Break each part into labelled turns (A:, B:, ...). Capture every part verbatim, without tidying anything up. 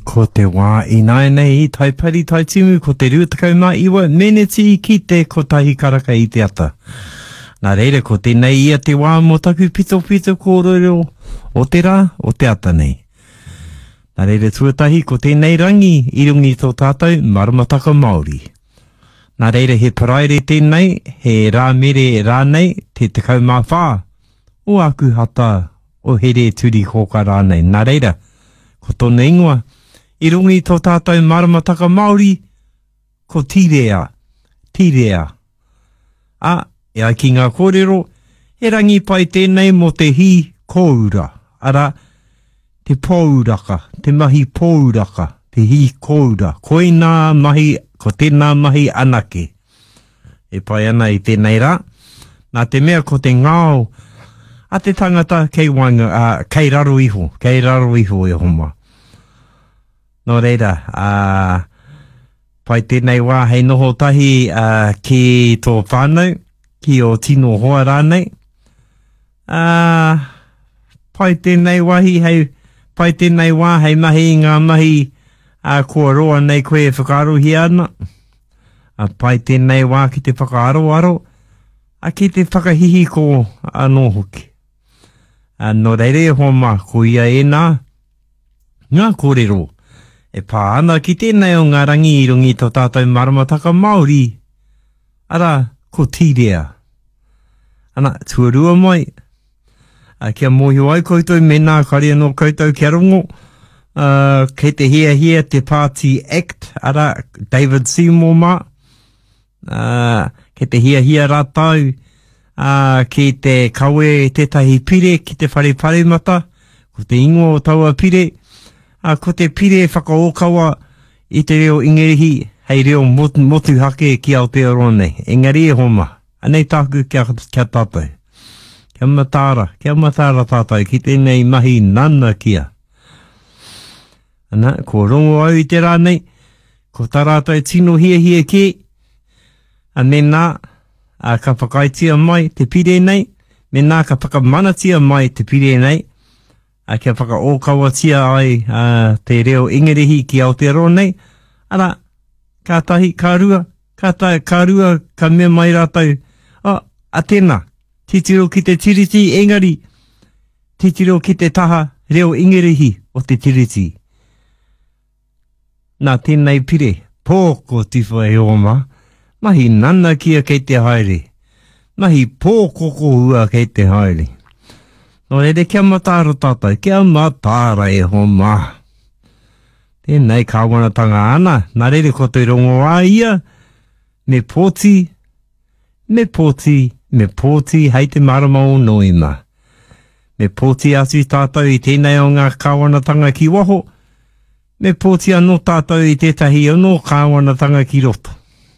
A: ko te wā i nai nei i tai pari tai timu ko te rūtakau mā iwa meneti ki te kotahi karaka i te ata. Nā reira ko te nei ia te wā mo taku pito pito ko roro o te rā o te ata nei. Nā reira tuatahi ko te nei rangi i rungi tō tātou maramataka Māori. Nā reira he paraire tēnei, he rā mere rā nei te tekau mā whā o aku hata o here turi hoka rā nei. Nā reira, ko tōna ingoa, i rungi tō tātou maramataka Māori, ko tīrea, tīrea. A, e ai ki ngā kōrero, he rangi pai tēnei mo te hi kōura. Ara, te pōuraka, te mahi pōuraka, te hi kōura. Koe nā mahi, ko tēnā mahi anake. E pai ana i tēnei rā, nā te mea ko te ngāo, a te tangata kei wanga, uh, kei raro iho, kei raro iho e homa. Nō reira, uh, pai tēnei wā hei noho tahi uh, ki tō whānau, ki o tino hoa rānei. Uh, pai tēnei wahi hei, pai tēnei wā hei mahi ngā mahi uh, kua roa nei koe e whakarohi ana. Uh, pai tēnei wā ki te whakaaro aro, a ki te whakahihi ko anō hoki. Uh, no reire homa ko ia e nā, ngā kōrero, e pā ana ki tēnei o ngā rangi i rungi tō tātou maramataka Māori, ara ko tīrea. Ana, tuarua mai, uh, kia mōhio ai koutou me nā kare anō koutou kia rongo, uh, kei te hea hea te Party Act, ara David Seymour mā, uh, kei te hea hea rātau, Uh, ki te kawe tētahi pire, ki te whare paremata, ko te ingo o taua pire, uh, ko te pire whakaokawa i te reo ingerihi, hei reo motu, motu hake ki Aotearoa nei. Engari e homa, anei tāku kia, kia tātou. Kia matāra, kia matāra tātou, ki tēnei mahi nana kia. Ana, ko rongo au i te rānei, ko tā rātou tino hia hia ki, ane nā, Uh, ka whakaitia mai te pire nei, me nā ka whakamanatia mai te pire nei, uh, kia whakaokawatia ai uh, te reo ingerihi ki Aotearoa nei, ara, ka tahi, ka rua, ka tahi, ka rua, ka mea mai rātou, oh, a tēnā, titiro ki te tiriti, engari, titiro ki te taha reo ingerihi o te tiriti. Nā tēnei pire, pōko tifo e oma, mahi nana kia kei te haere. Mahi pōkoko ua kei te haere. No reire kia matāra tātou, kia matāra e homa. Tēnei kāwanatanga ana, nā reire ko te rongo a ia, me pōti, me pōti, me pōti hei te marama o noima. Me pōti atu tātou i tēnei o ngā kāwanatanga ki waho, me pōti anō tātou i tētahi anō kāwanatanga ki roto.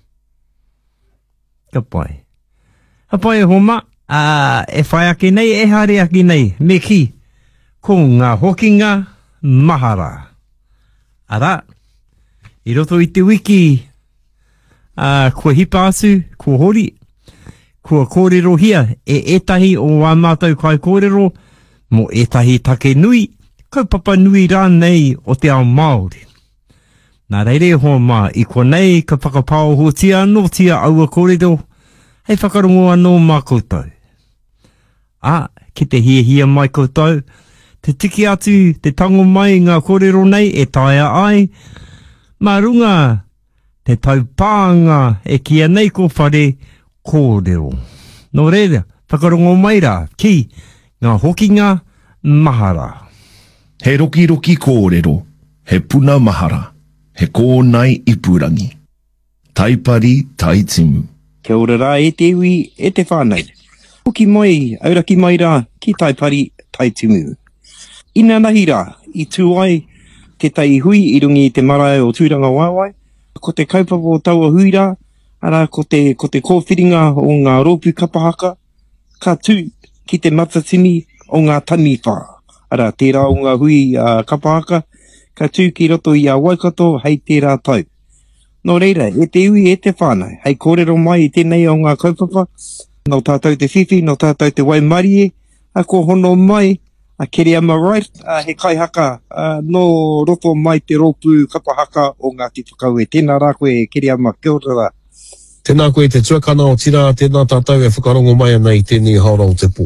A: Ka pai. Ha pai homa, uh, e whai ake nei, e hare ake nei, me ki, ko ngā hokinga mahara. Ara, i roto i te wiki, uh, kua hipa asu, kua hori, kua kōrero hia, e etahi o wā mātou kai kōrero, mo etahi take nui, kaupapa nui rā nei o te ao Māori. Nā reire homa, i kua nei ka whakapao hotia anō tia aua kōrero, hei whakarongo anō mā koutou. A, ki te hia hia mai koutou, te tiki atu, te tango mai ngā kōrero nei e taia ai, mā runga, te taupāanga e kia nei ko whare kōrero. Nō reira, whakarongo mai rā, ki ngā hokinga mahara.
B: He roki roki kōrero, he puna mahara. He kōnai ipurangi. Taipari taitimu.
C: Kia ora rā e te iwi e te whānau. Hoki mai, auraki mai rā, ki taipari taitimu. Ina nahi rā, i tū ai te tai hui i rungi i te marae o tūranga waiwai. Ko te kaupapa o taua hui rā, ara ko te, ko te kōwhiringa o ngā rōpu kapahaka. Ka tū ki te matatini o ngā tani whā. Ara, tērā o ngā hui uh, kapahaka. Ka tū ki roto i a Waikato hei tērā tau. Nō reira, e te iwi e te whānau, hei kōrero mai i tēnei o ngā kaupapa, no tātou te whiwhi, no tātou te waimarie, a ko hono mai, a Kiriama right, uh, he kai haka, uh, no roto mai te ropu kapa haka o ngā te whakau e. Tēnā rā koe, Kiriama, kia ora rā.
D: Tēnā koe te tuakana o tira, tēnā tātou e whakarongo mai ana i tēnei haora o te pō.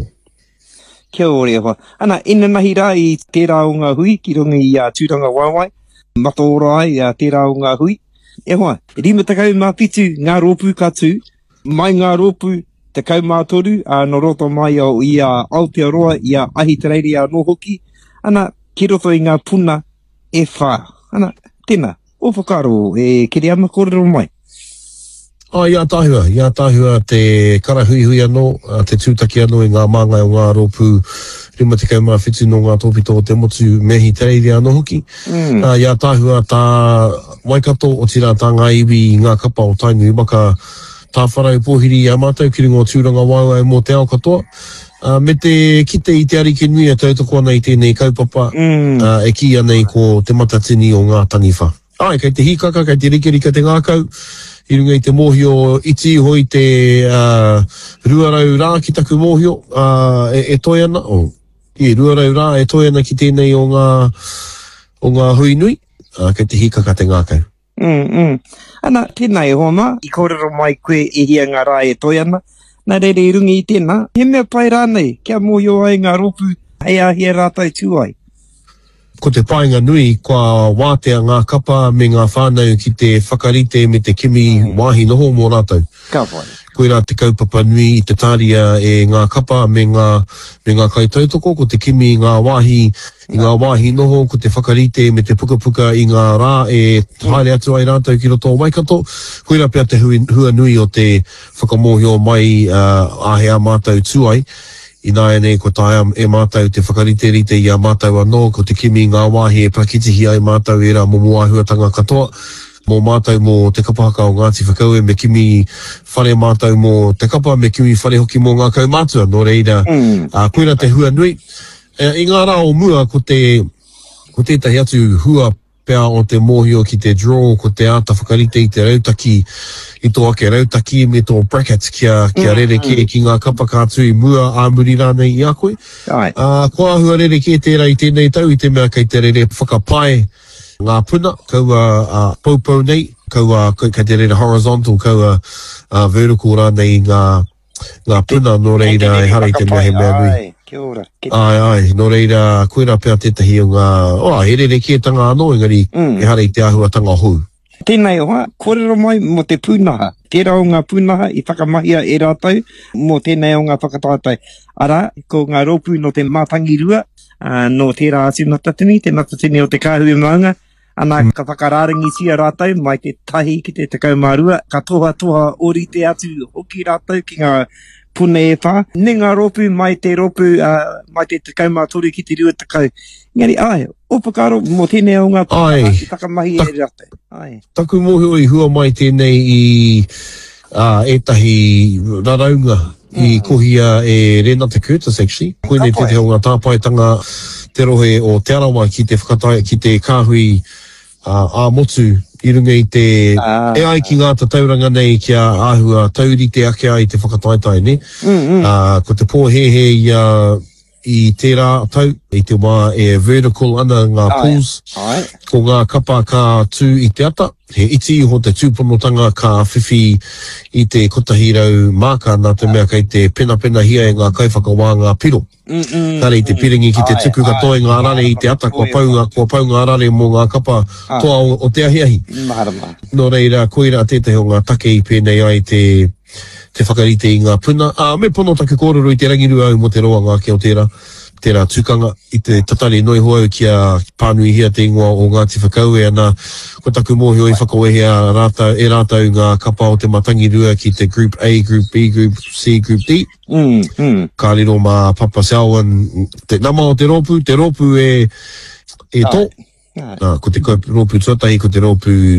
C: Kia ora e hoa. Ana, ina nahi rā i tērā o ngā hui, ki runga i uh, tūranga waiwai, mato ora ai uh, tērā o ngā hui. E hoa, rima takau mā pitu ngā rōpū katu, mai ngā rōpū te kaumātoru, uh, no roto mai o i a uh, Aotearoa, i a uh, Ahitereiria no hoki, ana, ki roto i ngā puna e whā. Ana, tēnā, o whakaro e Kiriama kōrero mai.
D: Ah, ia tāhua, ia tāhua te karahui anō, te tūtaki anō i ngā māngai o ngā rōpū rima te kaumā whitu no ngā tōpito o te motu mehi tereiria anō hoki. Mm. Uh, ia tāhua tā waikato o tira tā ngā iwi i ngā kapa o tainu i maka tā wharau pōhiri i a mātou ki ringo tūranga waiwai mō te ao katoa. Uh, me te kite i te ariki nui a tautoko ana i tēnei kaupapa, mm. uh, e ki anei ko te matatini o ngā taniwha. Ai, kei te hikaka, kei te rikirika te ngākau, i runga i te mōhio iti hoi te uh, ruarau rā ki taku mōhio uh, e, e toi ana. Oh, i ruarau rā e toi ana ki tēnei o ngā, o ngā hui nui, uh, kei te hikaka te ngākau.
C: Mm, mm. Ana, tēnā e homa, i kōrero mai koe e hia ngā rā e toi ana. Nā reire i runga i tēnā, he mea pai rānei, kia mōhio ai ngā rōpū, hei a hea rātai tū ai.
D: Ko te painga nui, kua wātea ngā kapa me ngā whānau ki te whakarite me te kimi mm. wāhi noho mō rātou.
C: Ka whai.
D: Koe rā te kaupapa nui i te tāria e ngā kapa me ngā, me ngā kaitautoko, ko te kimi i ngā wāhi, i ngā wāhi noho, ko te whakarite me te puka puka i ngā rā e haere atu ai rātou ki roto o Waikato. Koe rā pia te hui, hua nui o te whakamohio mai uh, āhea mātou tūai. I nā ene, ko tā e mātou te whakarite rite i a mātou anō, ko te kimi ngā wāhi e prakitihi ai mātou e rā mō moahuatanga katoa, mō mātou mō te kapahaka o Ngāti Whakaue, me kimi whare mātou mō te kapa, me kimi whare hoki mō ngā kaumātua, no reira, mm. uh, koe rā te hua nui. E, I ngā rā o mua, ko te, ko tētahi atu hua pea o te mōhio ki te draw, ko te āta whakarite i te rautaki, i tō ake rautaki me tō brackets kia, kia rere ke ki ngā kapa kātui mua āmuri rānei i a koe. Uh, ko āhua rere ke tērā i tēnei tau, i te mea kei te rere whakapai ngā puna, kaua uh, paupau nei, kaua kei te rere horizontal, kaua uh, vertical rānei ngā, ngā puna, no reira e hara i te mea he mea nui.
C: Kia ora.
D: Ai, ai, no reira, koe rā pēr tētahi o ngā, ora, he rere ke tanga anō, engari, mm. e hara i te ahuatanga hou.
C: Tēnei hoa, kōrero mai mo te pūnaha. Tērā o ngā pūnaha i whakamahia e rātou, mo tēnei o ngā whakatātai. Ara, ko ngā rōpū no te mātangi rua, uh, no tērā atu natatini, te natatini o te kāhui maunga, ana mm. ka whakarāringi sia rātou, mai te tahi ki te tekau mārua, ka toha toha ori te atu hoki rātou ki ngā pune e whā. Ne ngā rōpū mai te rōpū, uh, mai te tekau mātori ki te rua tekau. Ngari, ai, opakaro mo tēnei o ngā pūnaha ki takamahi e rātou. Ai.
D: Taku mōhio i hua mai tēnei i uh, etahi raraunga mm. i kohia e Renata Curtis, actually. Koene te te o ngā tāpaitanga te rohe o te arawa ki te whakatai, ki te kāhui uh, a motu i runga i te ah. e ai ki ngā tauranga nei kia āhua tauri te ake ai te whakataitai, ne? Mm, mm. Uh, ko te pōhehe i uh, i tērā tau, i te wā e vertical ana ngā pools, ko ngā kapa ka tū i te ata, he iti ho te tūponotanga ka whiwhi i te kotahirau māka nā te mea kei te pena pena hia e ngā kaiwhakawā ngā piro. Mm -mm. Tare i te piringi ki te tuku katoa ngā rare i te ata, kua pau ngā, kua pau ngā rare mō ngā kapa toa o, o te ahiahi. No reira, koira tētahi o ngā take i pēnei ai te te whakarite i ngā puna. Ah, me pono taku kōrero i te rangiru au mo te roa ngā ke o tērā, tērā tūkanga i te tatari noi hoau kia pānui hia te ingoa o Ngāti Whakaue ana, ko taku mōhio i whakawehea rātau, e rātau ngā kapa o te matangi rua ki te Group A, Group B, Group C, Group D. Mm, mm. Ka riro mā Papa Selwyn, te nama o te rōpū, te rōpū e, e tō. Ah, ko te rōpū tuatahi, ko te rōpū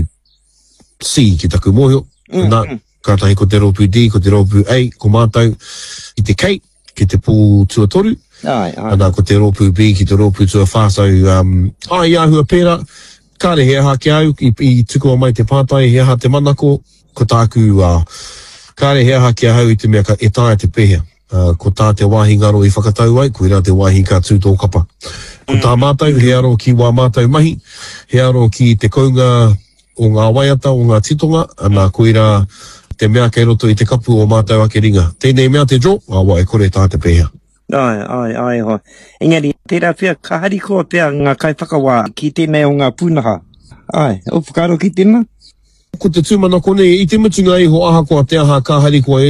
D: C ki taku mōhio. Mm, Nā, mm. Kātahi ko te rōpū D, ko te rōpū A, ko mātou i te K, ki te pū tuatoru. Ai, ai. Ana ko te rōpū B, ki te rōpū tua whāsau. Um, ai, iahua pēra, kāre he aha ki au, i, i tukua mai te pātai, he aha te manako, ko tāku, uh, kāre he aha ki au i te mea ka e tāia te pēhea. Uh, ko tā te wāhi ngaro i whakatau ai, ko ira te wāhi ka tūtō kapa. Ko tā mātau, he aro ki wā mātau mahi, he aro ki te kaunga o ngā waiata, o ngā titonga, ana ko ira te mea kei roto i te kapu o mātau ake ringa. Tēnei mea te jo, ngā wai kore tā te pēhea.
C: Ai, ai, ai, hoi. Engari, tērā pia, ka hari koa pia ngā kai whakawā ki tēnei o ngā pūnaha. Ai, o whakaro ki tēnā?
D: Ko te tūmana kone, i te mutunga i ho aha koa te aha ka hari koa